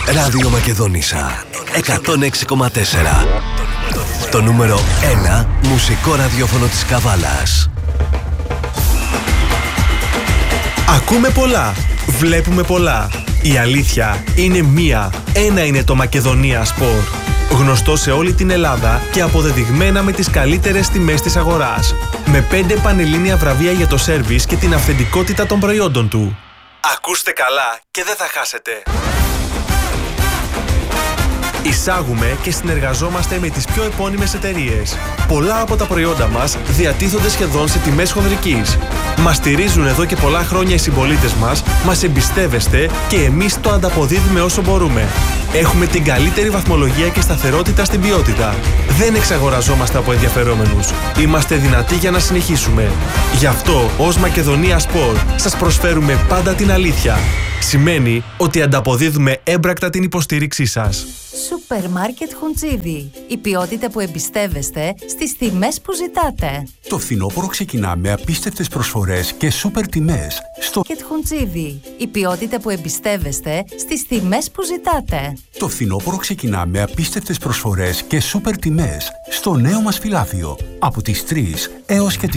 Ράδιο Μακεδονίσσα 106,4. Το νούμερο 1 μουσικό ραδιόφωνο της Καβάλας. Ακούμε πολλά, βλέπουμε πολλά. Η αλήθεια είναι μία. Ένα είναι το Μακεδονία Σπορ. Γνωστό σε όλη την Ελλάδα και αποδεδειγμένα με τις καλύτερες τιμές της αγοράς. Με 5 πανελλήνια βραβεία για το σέρβις και την αυθεντικότητα των προϊόντων του. Ακούστε καλά και δεν θα χάσετε. Εισάγουμε και συνεργαζόμαστε με τις πιο επώνυμες εταιρείες. Πολλά από τα προϊόντα μας διατίθονται σχεδόν σε τιμές χονδρικής. Μας στηρίζουν εδώ και πολλά χρόνια οι συμπολίτες μας εμπιστεύεστε και εμείς το ανταποδίδουμε όσο μπορούμε. Έχουμε την καλύτερη βαθμολογία και σταθερότητα στην ποιότητα. Δεν εξαγοραζόμαστε από ενδιαφερόμενους. Είμαστε δυνατοί για να συνεχίσουμε. Γι' αυτό, ως Μακεδονία Σπορ, σας προσφέρουμε πάντα την αλήθεια. Σημαίνει ότι ανταποδίδουμε έμπρακτα την υποστήριξή σας. Σούπερ Μάρκετ Χουντζίδι. Η ποιότητα που εμπιστεύεστε στις τιμές που ζητάτε. Το φθινόπωρο ξεκινά με απίστευτες προσφορές και σούπερ τιμές στο Μάρκετ Χουντζίδι. Η ποιότητα που εμπιστεύεστε στις τιμές που ζητάτε. Το φθινόπωρο ξεκινά με απίστευτες προσφορές και σούπερ τιμές στο νέο μας φυλάδιο από τις 3 έως και τις